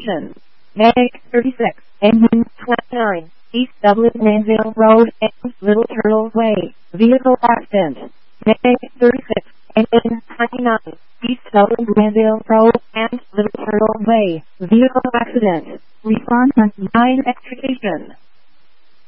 Execution. Meg 36, engine 29, East Dublin Granville Road and Little Turtle Way, vehicle accident. Meg 36, engine 29, East Dublin Granville Road and Little Turtle Way, vehicle accident. Response 9 Execution.